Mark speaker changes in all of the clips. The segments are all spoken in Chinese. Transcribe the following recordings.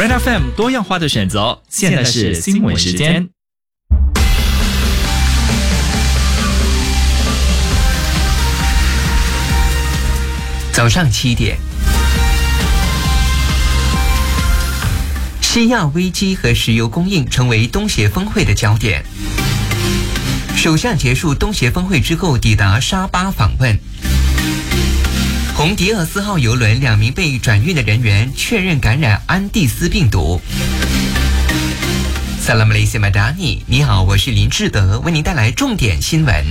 Speaker 1: Red FM 多样化的选择，现在是新闻时间。
Speaker 2: 早上7点，西亚危机和石油供应成为东协峰会的焦点。首相结束东协峰会之后抵达沙巴访问。红迪厄斯号邮轮2名被转运的人员确认感染安第斯病毒。Salam Malaysia Madani， 你好，我是林志德，为您带来重点新闻。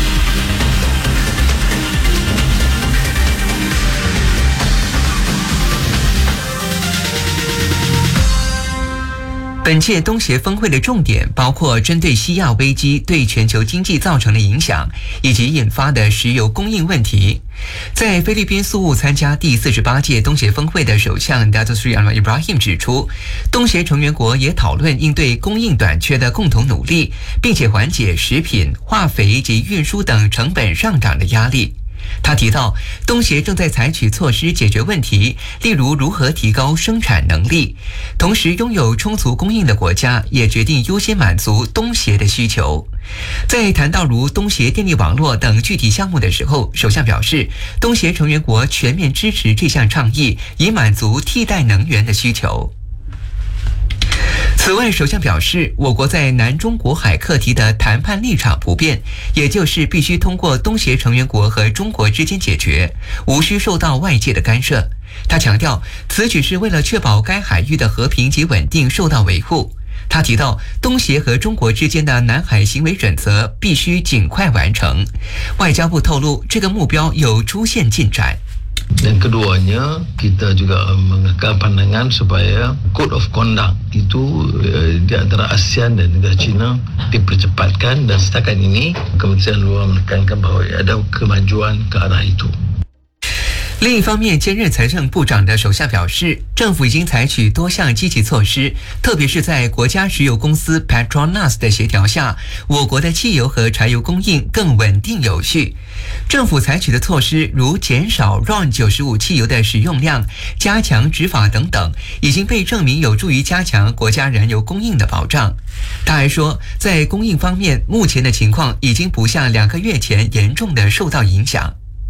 Speaker 2: 本届东协峰会的重点包括针对西亚危机对全球经济造成的影响，以及引发的石油供应问题。在菲律宾宿务参加第48届东协峰会的首相 Datuk Seri Anwar Ibrahim 指出，东协成员国也讨论应对供应短缺的共同努力，并且缓解食品、化肥及运输等成本上涨的压力。他提到，东协正在采取措施解决问题，例如如何提高生产能力。同时，拥有充足供应的国家也决定优先满足东协的需求。在谈到如东协电力网络等具体项目的时候，首相表示，东协成员国全面支持这项倡议，以满足替代能源的需求。此外，首相表示，我国在南中国海课题的谈判立场不变，也就是必须通过东协成员国和中国之间解决，无需受到外界的干涉。他强调，此举是为了确保该海域的和平及稳定受到维护。他提到，东协和中国之间的南海行为准则必须尽快完成。外交部透露，这个目标有出现进展。
Speaker 3: Dan keduanya, kita juga mengangkat pandangan supaya Code of Conduct itu di antara ASEAN dan negara China dipercepatkan, dan setakat ini Kementerian Luar menekankan bahawa ada kemajuan ke arah itu。
Speaker 2: 另一方面，兼任财政部长的首相表示，政府已经采取多项积极措施，特别是在国家石油公司 Petronas 的协调下，我国的汽油和柴油供应更稳定有序。政府采取的措施如减少 RON95 汽油的使用量、加强执法等等，已经被证明有助于加强国家燃油供应的保障。他还说，在供应方面，目前的情况已经不像2个月前严重的受到影响。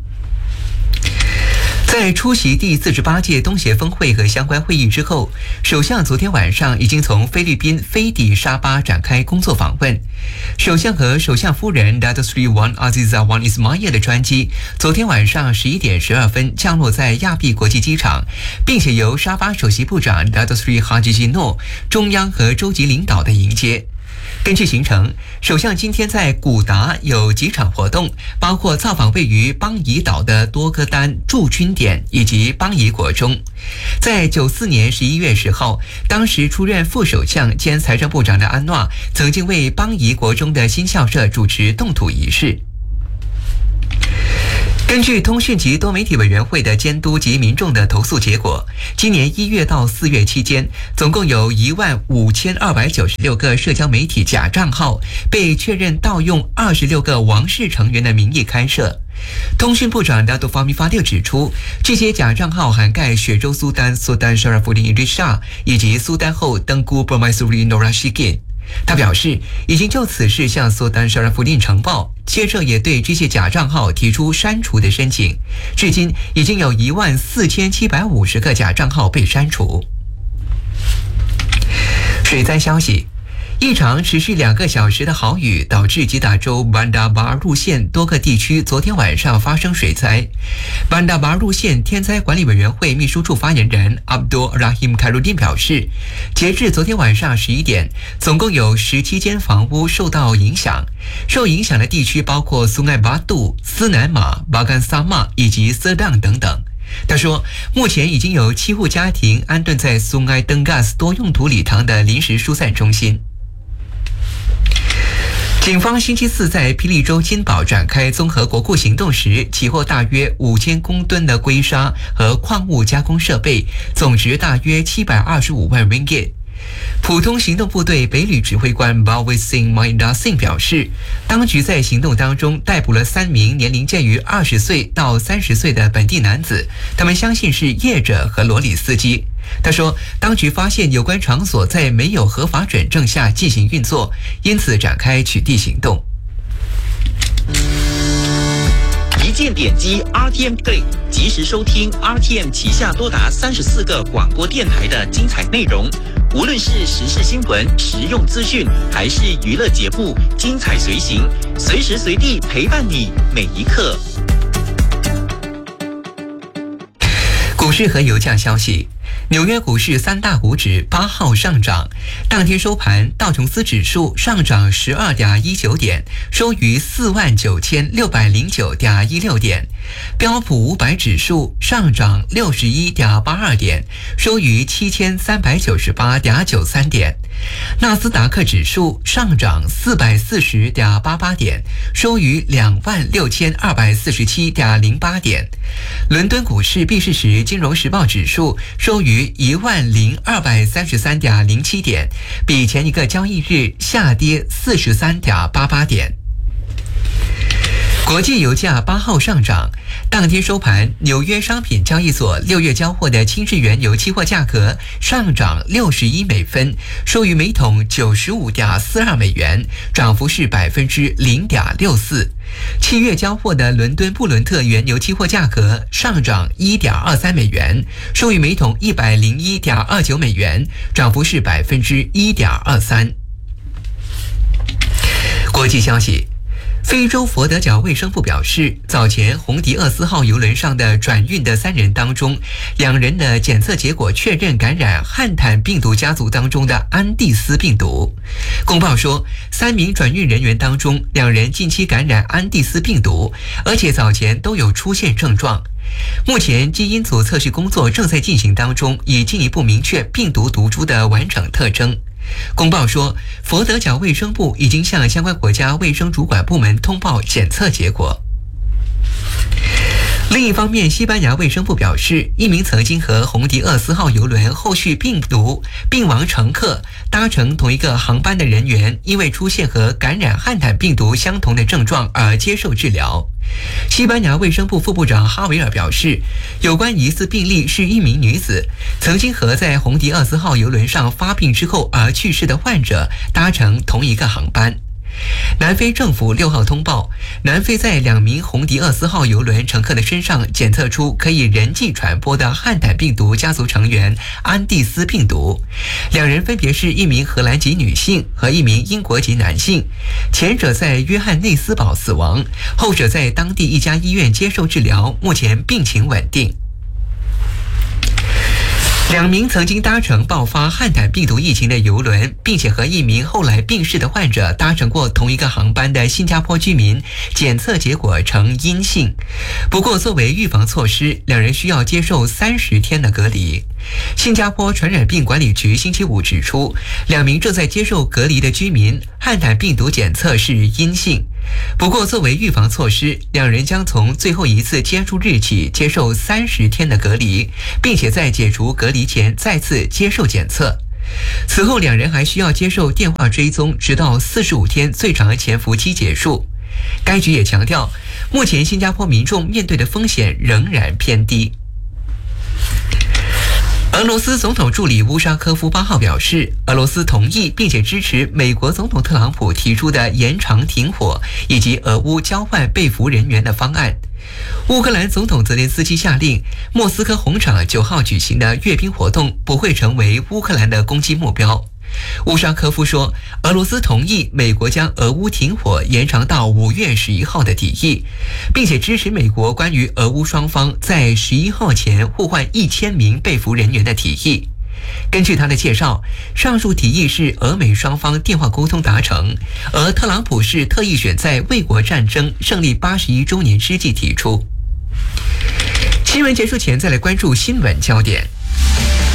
Speaker 2: 在出席第48届东协峰会和相关会议之后，首相昨天晚上已经从菲律宾飞抵沙巴展开工作访问。首相和首相夫人 Datuk Seri Wan Azizah Wan Ismail 的专机昨天晚上11点12分降落在亚庇国际机场，并且由沙巴首席部长 Datuk Seri Haji Jino 中央和州级领导的迎接。根据行程，首相今天在古达有几场活动，包括造访位于邦宜岛的多哥丹驻军点以及邦宜国中。在94年11月10号，当时出任副首相兼财政部长的安诺曾经为邦宜国中的新校舍主持动土仪式。根据通讯及多媒体委员会的监督及民众的投诉结果，今年1月到4月期间，总共有15296个社交媒体假账号被确认盗用26个王室成员的名义开设。通讯部长 Datuk Fahmi Fadil 指出，这些假账号涵盖雪州苏丹 Sultan Sharafuddin Idris Shah 以及苏丹后登姑 Permaisuri Nor Rashidin。他表示，已经就此事向苏丹沙拉夫丁呈报，接着也对这些假账号提出删除的申请。至今已经有14750个假账号被删除。水灾消息。一场持续2个小时的豪雨导致吉打州班达巴尔路县多个地区昨天晚上发生水灾。班达巴尔路县天灾管理委员会秘书处发言人 Abdul Rahim Khairuddin 表示，截至昨天晚上11点，总共有17间房屋受到影响。受影响的地区包括苏艾巴杜、斯南马、巴干萨玛以及色当等等。他说，目前已经有7户家庭安顿在苏艾登嘎斯多用途礼堂的临时疏散中心。警方星期四在霹雳州金宝展开综合国库行动时，起获大约5000公吨的硅砂和矿物加工设备，总值大约725万 ringgit。普通行动部队北旅指挥官 Balwis Singh Mahindra Singh 表示，当局在行动当中逮捕了3名年龄介于20岁到30岁的本地男子，他们相信是业者和罗里司机。 他说，当局发现有关场所在没有合法准证下进行运作，因此展开取缔行动。
Speaker 4: 一键点击 RTM Play， 及时收听 RTM 旗下多达34个广播电台的精彩内容。无论是时事新闻、实用资讯，还是娱乐节目，精彩随行，随时随地陪伴你每一刻。
Speaker 2: 股市和油价消息。纽约股市三大股指8号上涨，当天收盘，道琼斯指数上涨12.19点，收于49609.16点；标普500指数上涨61.82点，收于7398.93点；纳斯达克指数上涨440.88点，收于26247.08点；伦敦股市闭市时，金融时报指数收于10233.07点，比前一个交易日下跌43.88点。国际油价8号上涨，当天收盘，纽约商品交易所6月交货的轻质原油期货价格上涨61美分，收于每桶95.42美元，涨幅是0.64%。7月交货的伦敦布伦特原油期货价格上涨1.23美元，收于每桶101.29美元，涨幅是1.23%。国际消息。非洲佛得角卫生部表示，早前洪迪厄斯号邮轮上的转运的3人当中，2人的检测结果确认感染汉坦病毒家族当中的安地斯病毒。公报说，3名转运人员当中，2人近期感染安地斯病毒，而且早前都有出现症状。目前基因组测试工作正在进行当中，以进一步明确病毒毒株的完整特征。公报说，佛得角卫生部已经向相关国家卫生主管部门通报检测结果。另一方面，西班牙卫生部表示，一名曾经和洪迪厄斯号邮轮后续病亡乘客搭乘同一个航班的人员，因为出现和感染汉坦病毒相同的症状而接受治疗。西班牙卫生部副部长哈维尔表示，有关疑似病例是一名女子，曾经和在洪迪厄斯号邮轮上发病之后而去世的患者搭乘同一个航班。南非政府6号通报，南非在2名洪迪厄斯号邮轮乘客的身上检测出可以人际传播的汉坦病毒家族成员安地斯病毒，2人分别是一名荷兰籍女性和一名英国籍男性，前者在约翰内斯堡死亡，后者在当地一家医院接受治疗，目前病情稳定。2名曾经搭乘爆发汉坦病毒疫情的邮轮，并且和一名后来病逝的患者搭乘过同一个航班的新加坡居民，检测结果呈阴性。不过，作为预防措施，2人需要接受30天的隔离。新加坡传染病管理局星期五指出，2名正在接受隔离的居民汉坦病毒检测是阴性。不过，作为预防措施，2人将从最后一次接触日起接受30天的隔离，并且在解除隔离前再次接受检测。此后，2人还需要接受电话追踪，直到45天最长潜伏期结束。该局也强调，目前新加坡民众面对的风险仍然偏低。俄罗斯总统助理乌沙科夫8号表示，俄罗斯同意并且支持美国总统特朗普提出的延长停火以及俄乌交换被俘人员的方案。乌克兰总统泽连斯基下令，莫斯科红场9号举行的阅兵活动不会成为乌克兰的攻击目标。乌沙科夫说，俄罗斯同意美国将俄乌停火延长到5月11号的提议，并且支持美国关于俄乌双方在11号前互换1000名被俘人员的提议。根据他的介绍，上述提议是俄美双方电话沟通达成，而特朗普是特意选在卫国战争胜利81周年之际提出。新闻结束前，再来关注新闻焦点。